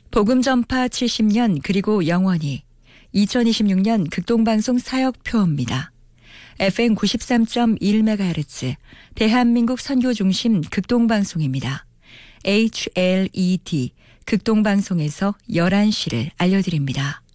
복음 전파 70년 그리고 영원히 2026년 극동방송 사역표입니다. FM 93.1MHz 대한민국 선교중심 극동방송입니다. HLED 극동방송에서 11시를 알려드립니다.